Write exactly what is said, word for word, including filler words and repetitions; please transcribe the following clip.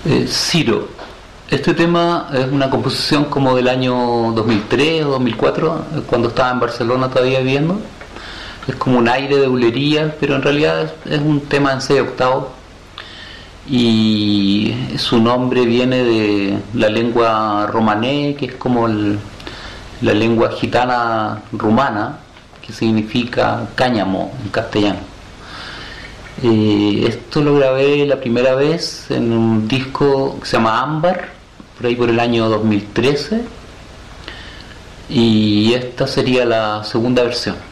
Eh, Ciro, este tema es una composición como del año dos mil tres o dos mil cuatro, eh, cuando estaba en Barcelona todavía viviendo. Es como un aire de bulería, pero en realidad es, es un tema en seis octavos y su nombre viene de la lengua romané, que es como el, la lengua gitana rumana, que significa cáñamo en castellano. Eh, esto lo grabé la primera vez en un disco que se llama Ámbar, por ahí por el año dos mil trece, y esta sería la segunda versión.